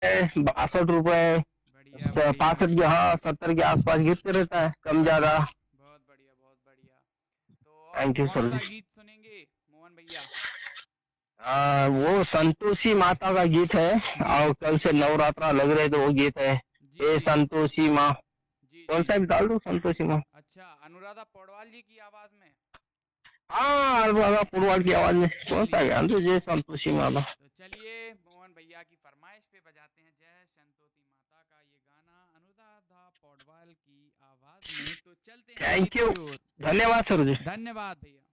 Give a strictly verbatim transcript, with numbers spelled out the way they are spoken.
बासठ रुपए, बढ़िया बढ़िया। पासठ के, हाँ सत्तर के आसपास गिरते रहता है, कम ज्यादा। बहुत बढ़िया बहुत बढ़िया। तो और थैंक यू कौन सर सा जी। गीत सुनेंगे मोहन भैया? आ, वो संतोषी माता का गीत है। जी और कल से नवरात्रा लग रहे तो वो गीत है, जी ए जी जी संतोषी माँ। जी कौन जी सा जी। भी डाल दो, संतोषी माँ। अच्छा, अनुराधा पौडवाल जी की आवाज में। हाँ बाबा पुरवाल की आवाज में कौन सा चलिए गान तो जय संतोषी माता। तो चलिए मोहन भैया की फरमाइश पे बजाते हैं जय संतोषी माता का ये गाना अनुराधा पौडवाल की आवाज में। तो चलते हैं थैंक गीत यू। की ओर। धन्यवाद सर जी। धन्यवाद भैया।